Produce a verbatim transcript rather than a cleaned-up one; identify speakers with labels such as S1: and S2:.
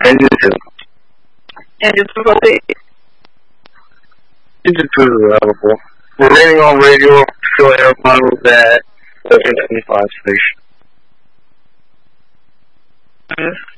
S1: And you too.
S2: And just for the
S1: It's just available. Remaining on radio, fuel air models at seven twenty-five station.
S2: Mm-hmm.